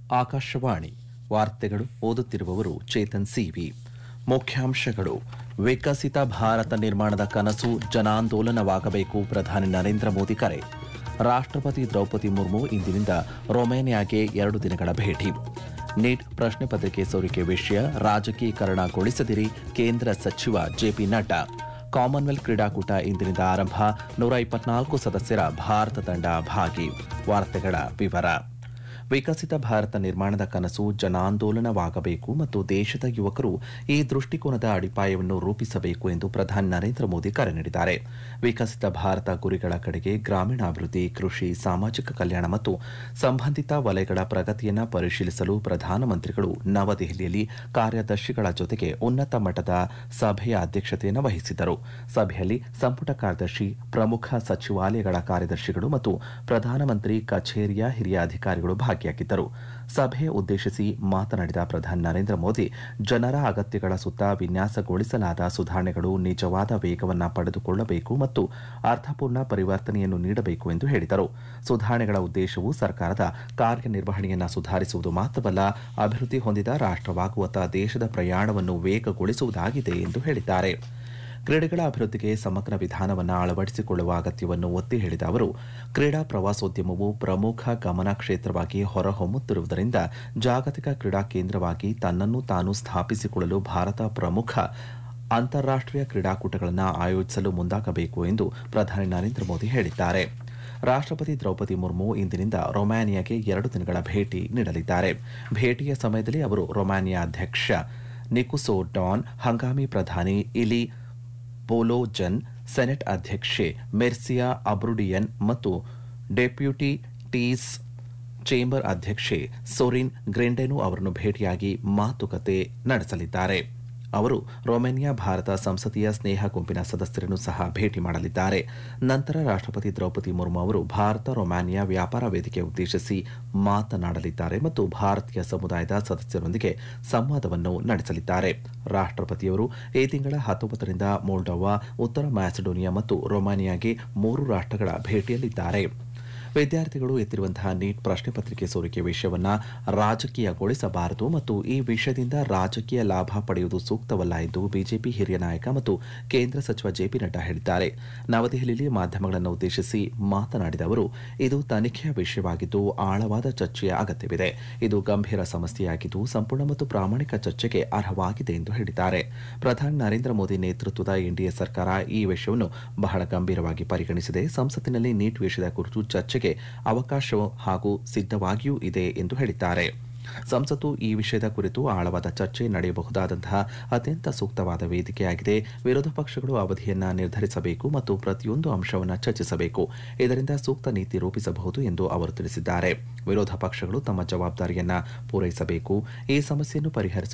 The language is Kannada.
ಆಕಾಶವಾಣಿ ವಾರ್ತೆಗಳು ಓದುತ್ತಿರುವವರು ಚೇತನ್ ಸಿವಿ. ಮುಖ್ಯಾಂಶಗಳು: ವಿಕಸಿತ ಭಾರತ ನಿರ್ಮಾಣದ ಕನಸು ಜನಾಂದೋಲನವಾಗಬೇಕು, ಪ್ರಧಾನಿ ನರೇಂದ್ರ ಮೋದಿ ಕರೆ. ರಾಷ್ಟ್ರಪತಿ ದ್ರೌಪದಿ ಮುರ್ಮು ಇಂದಿನಿಂದ ರೊಮೇನಿಯಾಗೆ 2 ದಿನಗಳ ಭೇಟಿ. ನೀಟ್ ಪ್ರಶ್ನೆ ಪತ್ರಿಕೆ ಸೋರಿಕೆ ವಿಷಯ ರಾಜಕೀಕರಣಗೊಳಿಸದಿರಿ, ಕೇಂದ್ರ ಸಚಿವ ಜೆಪಿ ನಡ್ಡಾ. ಕಾಮನ್ವೆಲ್ತ್ ಕ್ರೀಡಾಕೂಟ ಇಂದಿನಿಂದ ಆರಂಭ, 124 ಸದಸ್ಯರ ಭಾರತ ತಂಡ ಭಾಗಿ. ವಾರ್ತೆಗಳ ವಿವರ. ವಿಕಸಿತ ಭಾರತ ನಿರ್ಮಾಣದ ಕನಸು ಜನಾಂದೋಲನವಾಗಬೇಕು ಮತ್ತು ದೇಶದ ಯುವಕರು ಈ ದೃಷ್ಟಿಕೋನದ ಅಡಿಪಾಯವನ್ನು ರೂಪಿಸಬೇಕು ಎಂದು ಪ್ರಧಾನಿ ನರೇಂದ್ರ ಮೋದಿ ಕರೆ ನೀಡಿದ್ದಾರೆ. ವಿಕಸಿತ ಭಾರತ ಗುರಿಗಳ ಕಡೆಗೆ ಗ್ರಾಮೀಣಾಭಿವೃದ್ಧಿ, ಕೃಷಿ, ಸಾಮಾಜಿಕ ಕಲ್ಯಾಣ ಮತ್ತು ಸಂಬಂಧಿತ ವಲಯಗಳ ಪ್ರಗತಿಯನ್ನು ಪರಿಶೀಲಿಸಲು ಪ್ರಧಾನಮಂತ್ರಿಗಳು ನವದೆಹಲಿಯಲ್ಲಿ ಕಾರ್ಯದರ್ಶಿಗಳ ಜೊತೆಗೆ ಉನ್ನತ ಮಟ್ಟದ ಸಭೆಯ ಅಧ್ಯಕ್ಷತೆಯನ್ನು ವಹಿಸಿದ್ದರು. ಸಭೆಯಲ್ಲಿ ಸಂಪುಟ ಕಾರ್ಯದರ್ಶಿ, ಪ್ರಮುಖ ಸಚಿವಾಲಯಗಳ ಕಾರ್ಯದರ್ಶಿಗಳು ಮತ್ತು ಪ್ರಧಾನಮಂತ್ರಿ ಕಚೇರಿಯ ಹಿರಿಯ ಅಧಿಕಾರಿಗಳು ಭಾಗಿಯಾಗಿದ್ದರು. ಸಭೆ ಉದ್ದೇಶಿಸಿ ಮಾತನಾಡಿದ ಪ್ರಧಾನಿ ನರೇಂದ್ರ ಮೋದಿ, ಜನರ ಅಗತ್ಯಗಳ ಸುತ್ತ ವಿನ್ಯಾಸಗೊಳಿಸಲಾದ ಸುಧಾರಣೆಗಳು ನಿಜವಾದ ವೇಗವನ್ನು ಪಡೆದುಕೊಳ್ಳಬೇಕು ಮತ್ತು ಅರ್ಥಪೂರ್ಣ ಪರಿವರ್ತನೆಯನ್ನು ನೀಡಬೇಕು ಎಂದು ಹೇಳಿದರು. ಸುಧಾರಣೆಗಳ ಉದ್ದೇಶವು ಸರ್ಕಾರದ ಕಾರ್ಯನಿರ್ವಹಣೆಯನ್ನು ಸುಧಾರಿಸುವುದು ಮಾತ್ರವಲ್ಲ, ಅಭಿವೃದ್ಧಿ ಹೊಂದಿದ ರಾಷ್ಟ್ರವಾಗುವತ್ತ ದೇಶದ ಪ್ರಯಾಣವನ್ನು ವೇಗಗೊಳಿಸುವುದಾಗಿದೆ ಎಂದು ಹೇಳಿದ್ದಾರೆ. ಕ್ರೀಡೆಗಳ ಅಭಿವೃದ್ಧಿಗೆ ಸಮಗ್ರ ವಿಧಾನವನ್ನು ಅಳವಡಿಸಿಕೊಳ್ಳುವ ಅಗತ್ಯವನ್ನು ಒತ್ತಿ ಹೇಳಿದ ಅವರು, ಕ್ರೀಡಾ ಪ್ರವಾಸೋದ್ಯಮವು ಪ್ರಮುಖ ಗಮನ ಕ್ಷೇತ್ರವಾಗಿ ಹೊರಹೊಮ್ಮುತ್ತಿರುವುದರಿಂದ ಜಾಗತಿಕ ಕ್ರೀಡಾ ಕೇಂದ್ರವಾಗಿ ತನ್ನನ್ನು ತಾನು ಸ್ಥಾಪಿಸಿಕೊಳ್ಳಲು ಭಾರತ ಪ್ರಮುಖ ಅಂತಾರಾಷ್ಟೀಯ ಕ್ರೀಡಾಕೂಟಗಳನ್ನು ಆಯೋಜಿಸಲು ಮುಂದಾಗಬೇಕು ಎಂದು ಪ್ರಧಾನಿ ನರೇಂದ್ರ ಮೋದಿ ಹೇಳಿದ್ದಾರೆ. ರಾಷ್ಟ್ರಪತಿ ದ್ರೌಪದಿ ಮುರ್ಮು ಇಂದಿನಿಂದ ರೊಮೇನಿಯಾಗೆ 2 ದಿನಗಳ ಭೇಟಿ ನೀಡಲಿದ್ದಾರೆ. ಭೇಟಿಯ ಸಮಯದಲ್ಲಿ ಅವರು ರೊಮೇನಿಯಾ ಅಧ್ಯಕ್ಷ ನಿಕೋಸೋ ಡಾನ್, ಹಂಗಾಮಿ ಪ್ರಧಾನಿ ಇಲಿ ಬೋಲೋಜನ್, ಸೆನೆಟ್ ಅಧ್ಯಕ್ಷೆ ಮೆರ್ಸಿಯಾ ಅಬ್ರುಡಿಯನ್ ಮತ್ತು ಡೆಪ್ಯೂಟೀಸ್ ಚೇಂಬರ್ ಅಧ್ಯಕ್ಷೆ ಸೋರಿನ್ ಗ್ರೆಂಡೆನು ಅವರನ್ನು ಭೇಟಿಯಾಗಿ ಮಾತುಕತೆ ನಡೆಸಲಿದ್ದಾರೆ. ಅವರು ರೊಮೇನಿಯಾ ಭಾರತ ಸಂಸದೀಯ ಸ್ನೇಹ ಗುಂಪಿನ ಸದಸ್ಯರನ್ನು ಸಹ ಭೇಟಿ ಮಾಡಲಿದ್ದಾರೆ. ನಂತರ ರಾಷ್ಟ್ರಪತಿ ದ್ರೌಪದಿ ಮುರ್ಮು ಅವರು ಭಾರತ ರೊಮೇನಿಯಾ ವ್ಯಾಪಾರ ವೇದಿಕೆ ಉದ್ದೇಶಿಸಿ ಮಾತನಾಡಲಿದ್ದಾರೆ ಮತ್ತು ಭಾರತೀಯ ಸಮುದಾಯದ ಸದಸ್ಯರೊಂದಿಗೆ ಸಂವಾದವನ್ನು ನಡೆಸಲಿದ್ದಾರೆ. ರಾಷ್ಟ್ರಪತಿಯವರು ಈ ತಿಂಗಳ 19ರಿಂದ ಮೊಲ್ಡೋವಾ, ಉತ್ತರ ಮ್ಯಾಸಿಡೋನಿಯಾ ಮತ್ತು ರೊಮೇನಿಯಾಗೆ 3 ರಾಷ್ಟ್ರಗಳ ಭೇಟಿಯಲ್ಲಿದ್ದಾರೆ. ವಿದ್ಯಾರ್ಥಿಗಳು ಎತ್ತಿರುವಂತಹ ನೀಟ್ ಪ್ರಶ್ನೆ ಪತ್ರಿಕೆ ಸೋರಿಕೆ ವಿಷಯವನ್ನು ರಾಜಕೀಯಗೊಳಿಸಬಾರದು ಮತ್ತು ಈ ವಿಷಯದಿಂದ ರಾಜಕೀಯ ಲಾಭ ಪಡೆಯುವುದು ಸೂಕ್ತವಲ್ಲ ಎಂದು ಬಿಜೆಪಿ ಹಿರಿಯ ನಾಯಕ ಮತ್ತು ಕೇಂದ್ರ ಸಚಿವ ಜೆಪಿ ನಡ್ಡಾ ಹೇಳಿದ್ದಾರೆ. ನವದೆಹಲಿಯಲ್ಲಿ ಮಾಧ್ಯಮಗಳನ್ನು ಉದ್ದೇಶಿಸಿ ಮಾತನಾಡಿದ ಅವರು, ಇದು ತನಿಖೆಯ ವಿಷಯವಾಗಿದ್ದು ಆಳವಾದ ಚರ್ಚೆಯ ಅಗತ್ಯವಿದೆ. ಇದು ಗಂಭೀರ ಸಮಸ್ಯೆಯಾಗಿದ್ದು ಸಂಪೂರ್ಣ ಮತ್ತು ಪ್ರಾಮಾಣಿಕ ಚರ್ಚೆಗೆ ಅರ್ಹವಾಗಿದೆ ಎಂದು ಹೇಳಿದ್ದಾರೆ. ಪ್ರಧಾನಿ ನರೇಂದ್ರ ಮೋದಿ ನೇತೃತ್ವದ ಎನ್ಡಿಎ ಸರ್ಕಾರ ಈ ವಿಷಯವನ್ನು ಬಹಳ ಗಂಭೀರವಾಗಿ ಪರಿಗಣಿಸಿದೆ. ಸಂಸತ್ತಿನಲ್ಲಿ ನೀಟ್ ವಿಷಯದ ಕುರಿತು ಚರ್ಚೆಗೆ ಅವಕಾಶ ಹಾಗೂ ಸಿದ್ಧವಾಗಿಯೂ ಇದೆ ಎಂದು ಹೇಳಿದ್ದಾರೆ. ಸಂಸತ್ತು ಈ ವಿಷಯದ ಕುರಿತು ಆಳವಾದ ಚರ್ಚೆ ನಡೆಯಬಹುದಾದಂತಹ ಅತ್ಯಂತ ಸೂಕ್ತವಾದ ವೇದಿಕೆಯಾಗಿದೆ. ವಿರೋಧ ಪಕ್ಷಗಳು ಅವಧಿಯನ್ನು ನಿರ್ಧರಿಸಬೇಕು ಮತ್ತು ಪ್ರತಿಯೊಂದು ಅಂಶವನ್ನು ಚರ್ಚಿಸಬೇಕು. ಇದರಿಂದ ಸೂಕ್ತ ನೀತಿ ರೂಪಿಸಬಹುದು ಎಂದು ಅವರು ತಿಳಿಸಿದ್ದಾರೆ. ವಿರೋಧ ಪಕ್ಷಗಳು ತಮ್ಮ ಜವಾಬ್ದಾರಿಯನ್ನು ಪೂರೈಸಬೇಕು. ಈ ಸಮಸ್ಯೆಯನ್ನು ಪರಿಹರಿಸಲು